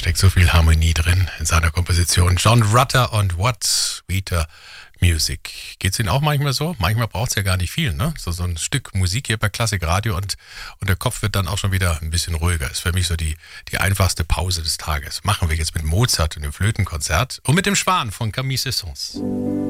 steckt so viel Harmonie drin in seiner Komposition. John Rutter und What Sweeter Music. Geht's Ihnen auch manchmal so? Manchmal braucht's ja gar nicht viel, ne? So ein Stück Musik hier bei Klassikradio und der Kopf wird dann auch schon wieder ein bisschen ruhiger. Ist für mich so die einfachste Pause des Tages. Machen wir jetzt mit Mozart und dem Flötenkonzert und mit dem Schwan von Camille Saint-Saëns.